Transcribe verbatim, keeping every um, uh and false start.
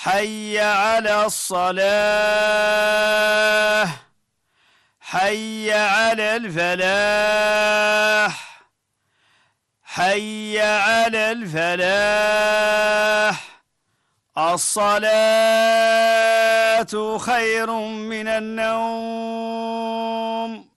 حي على الصلاة، حي على الفلاح، حي على الفلاح. الصلاة خير من النوم.